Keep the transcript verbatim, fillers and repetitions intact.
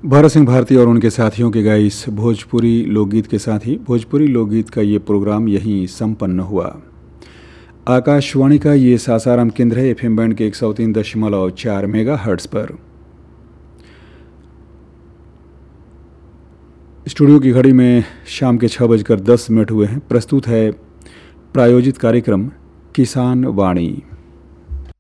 भरत सिंह भारती और उनके साथियों के गाए इस भोजपुरी लोकगीत के साथ ही भोजपुरी लोकगीत का ये प्रोग्राम यहीं संपन्न हुआ। आकाशवाणी का ये सासाराम केंद्र है एफएम बैंड के एक सौ तीन दशमलव चार मेगा हर्ट्स पर। स्टूडियो की घड़ी में शाम के छः बजकर दस मिनट हुए हैं। प्रस्तुत है प्रायोजित कार्यक्रम किसान वाणी।